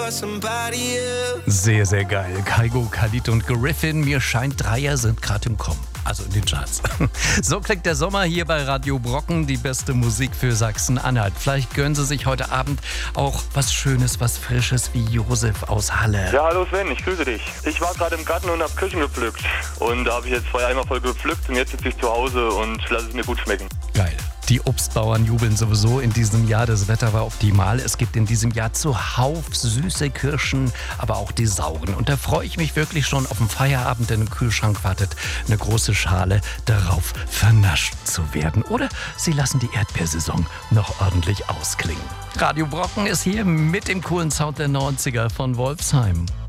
Sehr, sehr geil. Kygo, Khalid und Griffin. Mir scheint, Dreier sind gerade im Kommen. Also in den Charts. So klingt der Sommer hier bei Radio Brocken. Die beste Musik für Sachsen-Anhalt. Vielleicht gönnen Sie sich heute Abend auch was Schönes, was Frisches wie Josef aus Halle. Ja, hallo Sven, ich grüße dich. Ich war gerade im Garten und habe Kirschen gepflückt. Und da habe ich jetzt 2 Eimer voll gepflückt und jetzt sitze ich zu Hause und lasse es mir gut schmecken. Geil. Die Obstbauern jubeln sowieso in diesem Jahr. Das Wetter war optimal. Es gibt in diesem Jahr zuhauf süße Kirschen, aber auch die sauren. Und da freue ich mich wirklich schon auf den Feierabend, denn im Kühlschrank wartet eine große Schale darauf, vernascht zu werden. Oder Sie lassen die Erdbeersaison noch ordentlich ausklingen. Radio Brocken ist hier mit dem coolen Sound der 90er von Wolfsheim.